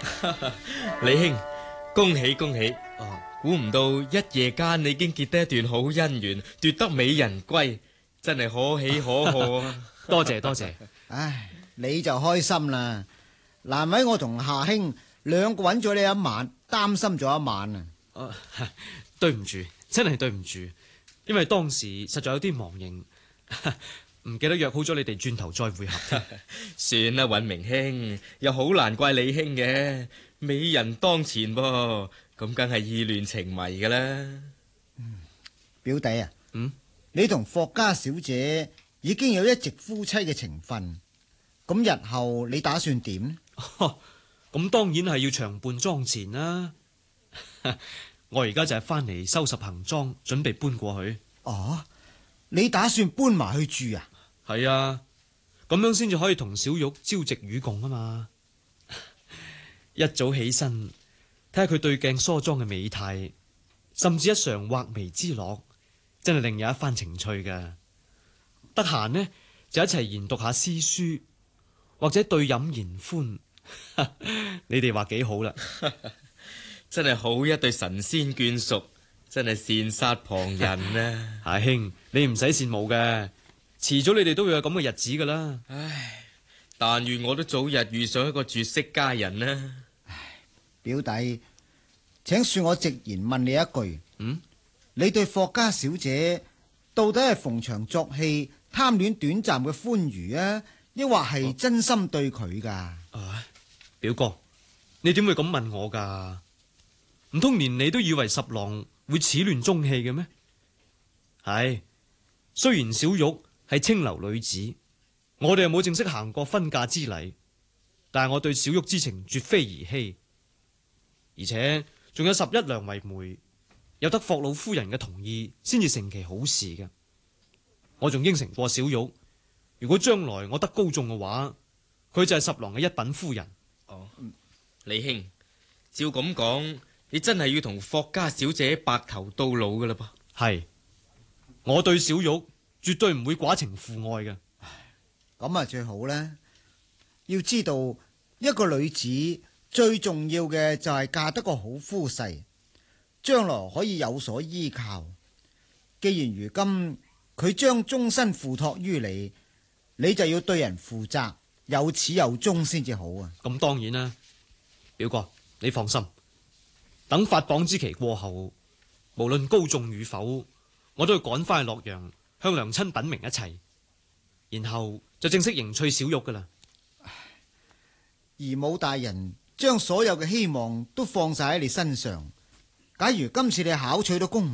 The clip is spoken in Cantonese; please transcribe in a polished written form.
李兄，恭喜恭喜！ 哦， 估唔到一夜間你已經結得一段好姻緣，奪得美人歸，真係可喜可賀啊！ 多謝多謝。 唉，你就開心啦。難為我同夏兄兩個揾咗你一晚，擔心咗一晚啊。 對唔住，真係對唔住，因為當時實在有啲忙形，唔記得約好咗你哋轉頭再會合。 算啦，尹明兄，又好難怪李兄嘅，美人當前噃，咁梗係意亂情迷噶啦。 表弟啊，你同霍家小姐已經有一夕夫妻嘅情分，咁日後你打算點呢？ 咁當然係要長伴莊前啦。我而家就係翻嚟收拾行裝，準備搬過去。 哦，你打算搬埋去住啊？ 係啊，咁樣先至可以同小玉朝夕與共啊嘛。一早起身睇下佢對鏡梳妝嘅美態，甚至一嘗畫眉之樂，真係另有一番情趣噶。得閒呢就一齊研讀下詩書，或者對飲言歡。你哋話幾好啦？ 真係好一對神仙眷屬，真係羨煞旁人啊！ 阿兄，你唔使羨慕嘅，遲早你哋都會有咁嘅日子噶啦。 唉，但願我都早日遇上一個絕色佳人啦！ 表弟，請恕我直言問你一句，你對霍家小姐到底係逢場作戲、貪戀短暫嘅歡愉啊，抑或係真心對佢噶？ 表哥，你點會咁問我噶？唔通連你都以為十郎會始亂終棄嘅咩？係，雖然小玉係清流女子，我哋又冇正式行過婚嫁之禮，但係我對小玉之情絕非兒戲，而且仲有11娘為媒，有得霍老夫人嘅同意先至成其好事嘅。我仲應承過小玉，如果將來我得高中嘅話，佢就係十郎嘅一品夫人。 李兄，照咁講，你真係要同霍家小姐白頭到老噶啦噃？ 係，我對小玉絕對唔會寡情父愛嘅。 咁啊最好啦。要知道一個女子最重要嘅就係嫁得個好夫婿，將來可以有所依靠。既然如今佢將終身付託於你，你就要對人負責，有始有終先至好啊。 咁當然啦，表哥你放心，等發榜之期過後，無論高中與否，我都要趕翻去洛陽向娘親稟明一切，然後就正式迎娶小玉噶啦。 姨母大人將所有嘅希望都放晒喺你身上，假如今次你考取到功